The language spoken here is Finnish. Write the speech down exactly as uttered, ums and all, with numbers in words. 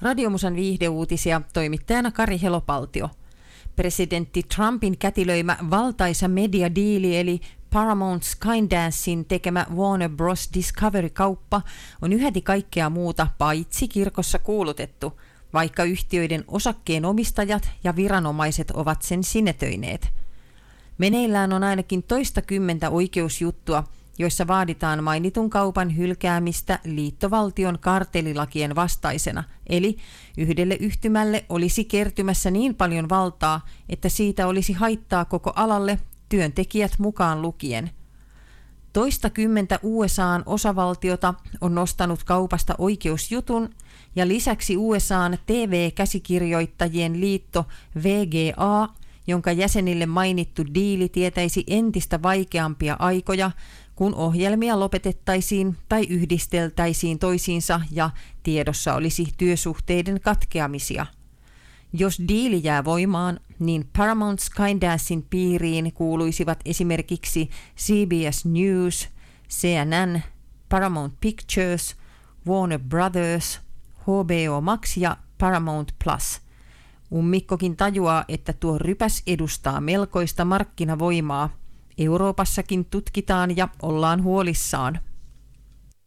Radiomusan viihdeuutisia, toimittajana Kari Helopaltio. Presidentti Trumpin kätilöimä valtaisa mediadiili eli Paramount Skydancein tekemä Warner Bros. Discovery-kauppa on yhäti kaikkea muuta paitsi kirkossa kuulutettu, vaikka yhtiöiden osakkeenomistajat ja viranomaiset ovat sen sinetöineet. Meneillään on ainakin toistakymmentä oikeusjuttua, joissa vaaditaan mainitun kaupan hylkäämistä liittovaltion kartellilakien vastaisena, eli yhdelle yhtymälle olisi kertymässä niin paljon valtaa, että siitä olisi haittaa koko alalle, työntekijät mukaan lukien. Toistakymmentä U S A:n osavaltiota on nostanut kaupasta oikeusjutun, ja lisäksi U S A:n T V-käsikirjoittajien liitto V G A, jonka jäsenille mainittu diili tietäisi entistä vaikeampia aikoja, kun ohjelmia lopetettaisiin tai yhdisteltäisiin toisiinsa ja tiedossa olisi työsuhteiden katkeamisia. Jos diili jää voimaan, niin Paramount Skydancein piiriin kuuluisivat esimerkiksi C B S News, C N N, Paramount Pictures, Warner Brothers, H B O Max ja Paramount Plus. Ummikkokin tajuaa, että tuo rypäs edustaa melkoista markkinavoimaa. Euroopassakin tutkitaan ja ollaan huolissaan.